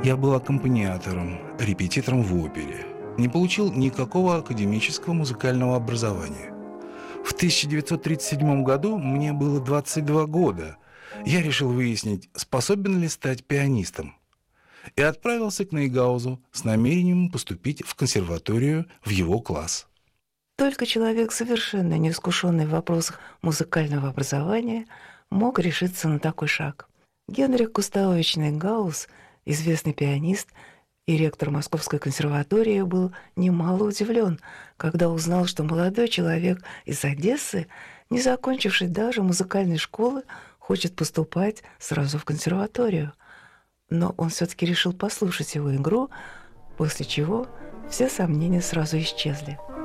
Я был аккомпаниатором, репетитором в опере. Не получил никакого академического музыкального образования. В 1937 году мне было 22 года. Я решил выяснить, способен ли стать пианистом. И отправился к Нейгаузу с намерением поступить в консерваторию в его класс. Только человек, совершенно неискушенный в вопросах музыкального образования, мог решиться на такой шаг. Генрих Густавович Нейгаус, известный пианист и ректор Московской консерватории, был немало удивлен, когда узнал, что молодой человек из Одессы, не закончивший даже музыкальной школы, хочет поступать сразу в консерваторию. Но он все-таки решил послушать его игру, после чего все сомнения сразу исчезли.